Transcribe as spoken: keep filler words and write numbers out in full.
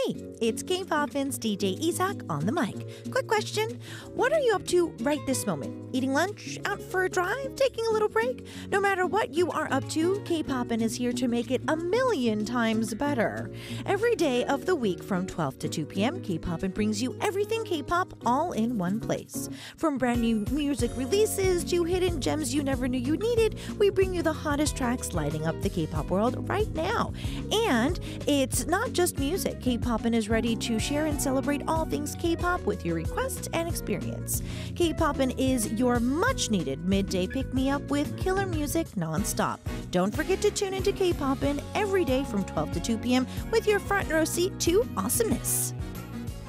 Hey, it's K-Poppin's D J Isak on the mic. Quick question. What are you up to right this moment? Eating lunch? Out for a drive? Taking a little break? No matter what you are up to, K-Poppin is here to make it a million times better. Every day of the week from twelve to two p.m., K-Poppin brings you everything K-pop all in one place. From brand new music releases to hidden gems you never knew you needed, we bring you the hottest tracks lighting up the K-pop world right now. And it's not just music. K-Poppin is ready to share and celebrate all things K-pop with your requests and experience. K-Poppin is your much-needed midday pick-me-up with killer music nonstop. Don't forget to tune into K-Poppin every day from twelve to two p.m. with your front row seat to awesomeness.